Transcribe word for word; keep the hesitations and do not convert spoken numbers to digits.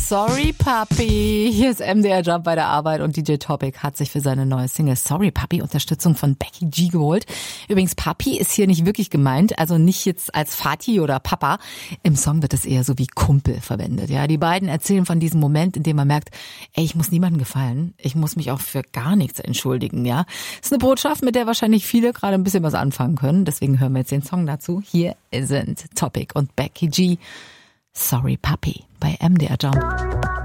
Sorry Papi. Hier ist M D R Jump bei der Arbeit und D J Topic hat sich für seine neue Single Sorry Papi Unterstützung von Becky G geholt. Übrigens, Papi ist hier nicht wirklich gemeint, also nicht jetzt als Vati oder Papa. Im Song wird es eher so wie Kumpel verwendet. Ja, die beiden erzählen von diesem Moment, in dem man merkt, ey, ich muss niemandem gefallen. Ich muss mich auch für gar nichts entschuldigen, ja. Das ist eine Botschaft, mit der wahrscheinlich viele gerade ein bisschen was anfangen können. Deswegen hören wir jetzt den Song dazu. Hier sind Topic und Becky G. Sorry Papi bei M D R Jump.